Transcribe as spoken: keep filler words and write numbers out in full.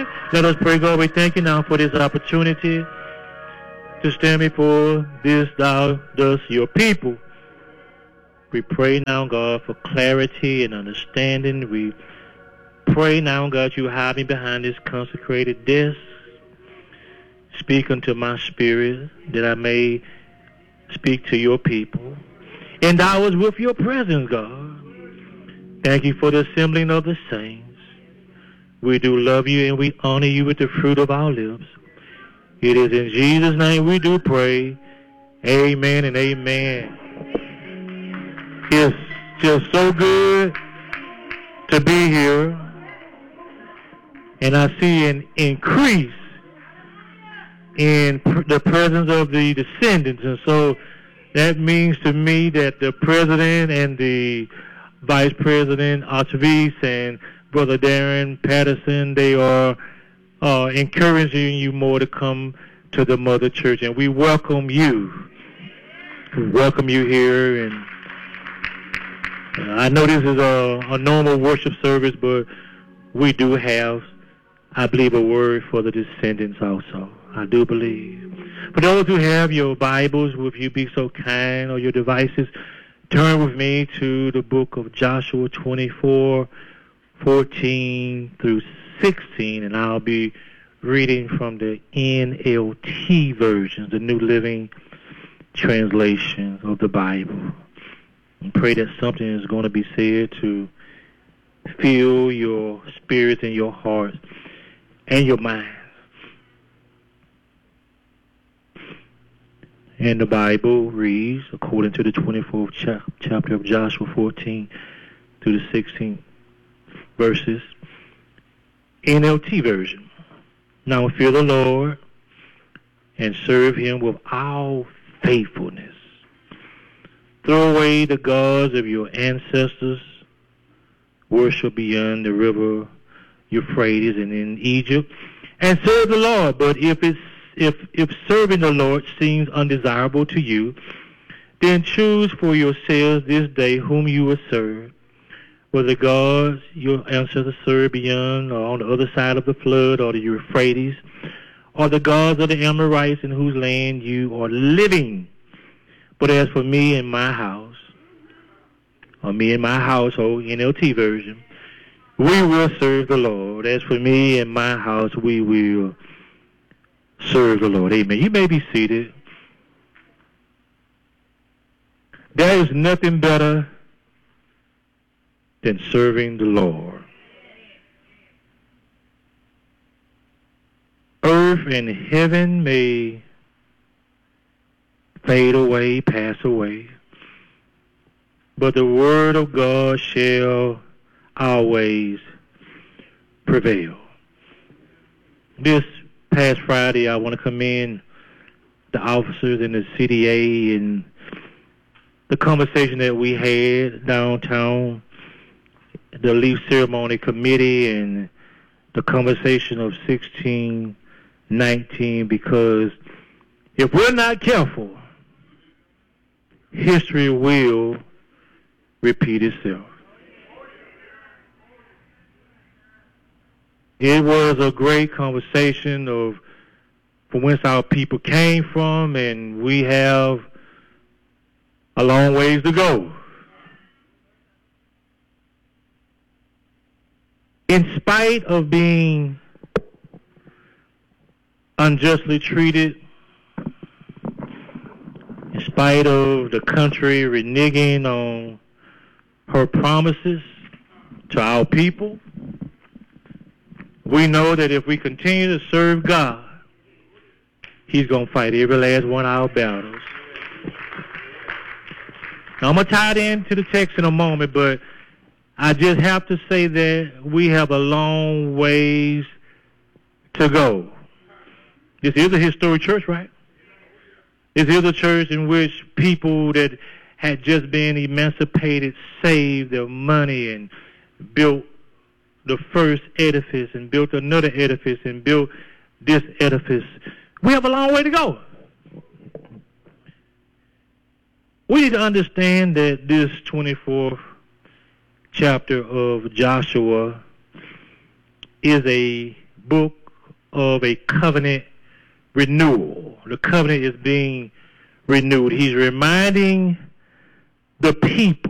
Let us pray, God. We thank you now for this opportunity to stand before this thou dost your people. We pray now, God, for clarity and understanding. We pray now, God, you hide me behind this consecrated desk. Speak unto my spirit that I may speak to your people. Endow us with your presence, God. Thank you for the assembling of the saints. We do love you and we honor you with the fruit of our lips. It is in Jesus' name we do pray. Amen and amen. It's just so good to be here. And I see an increase in pr- the presence of the descendants. And so that means to me that the president and the vice president, Archvice and Brother Darren Patterson, they are uh, encouraging you more to come to the Mother Church. And we welcome you. We welcome you here. And uh, I know this is a, a normal worship service, but we do have, I believe, a word for the descendants also. I do believe. For those who have your Bibles, would you be so kind, or your devices, turn with me to the book of Joshua twenty-four, fourteen through sixteen, and I'll be reading from the N L T version, the New Living Translation of the Bible. And pray that something is going to be said to fill your spirits and your hearts and your minds. And the Bible reads, according to the twenty-fourth cha- chapter of Joshua fourteen through the sixteenth verses, N L T version. Now fear the Lord and serve him with all faithfulness. Throw away the gods of your ancestors. Worship beyond the river Euphrates and in Egypt, and serve the Lord. But if it's if if serving the Lord seems undesirable to you, then choose for yourselves this day whom you will serve. Whether the gods your ancestors served beyond or on the other side of the flood or the Euphrates, or the gods of the Amorites in whose land you are living. But as for me and my house, or me and my household, N L T version, we will serve the Lord. As for me and my house, we will serve the Lord. Amen. You may be seated. There is nothing better than serving the Lord. Earth and heaven may fade away, pass away, but the word of God shall always prevail. This past Friday, I want to commend the officers in the C D A and the conversation that we had downtown, the leave ceremony committee, and the conversation of sixteen nineteen, because if we're not careful, history will repeat itself. It was a great conversation of from whence our people came from, and we have a long ways to go. In spite of being unjustly treated, in spite of the country reneging on her promises to our people, we know that if we continue to serve God, he's going to fight every last one of our battles. Now, I'm going to tie it into the text in a moment, but I just have to say that we have a long ways to go. This is a historic church, right? This is a church in which people that had just been emancipated saved their money and built the first edifice and built another edifice and built this edifice. We have a long way to go. We need to understand that this twenty-fourth chapter of Joshua is a book of a covenant renewal. The covenant is being renewed. He's reminding the people